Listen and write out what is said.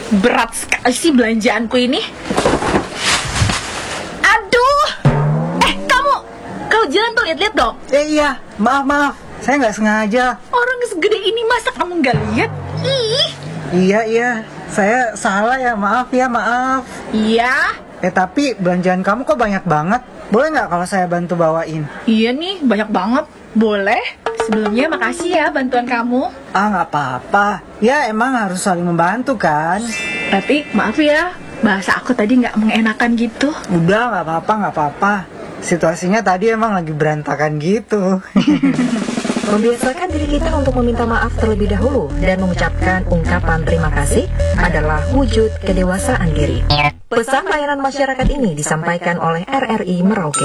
berat sekali sih belanjaanku ini. Aduh, kau jalan tuh lihat-lihat dong. Iya, maaf, saya nggak sengaja. Orang segede ini masa kamu nggak lihat? Ih. Iya, saya salah ya, maaf. Iya. Tapi belanjaan kamu kok banyak banget. Boleh nggak kalau saya bantu bawain? Iya nih, banyak banget. Boleh. Sebelumnya makasih ya bantuan kamu. Nggak apa-apa. Ya emang harus saling membantu kan. Tapi maaf ya, bahasa aku tadi nggak mengenakan gitu. Udah, nggak apa-apa. Situasinya tadi emang lagi berantakan gitu. Membiasakan diri kita untuk meminta maaf terlebih dahulu dan mengucapkan ungkapan terima kasih adalah wujud kedewasaan diri. Pesan layanan masyarakat ini disampaikan oleh RRI Merauke.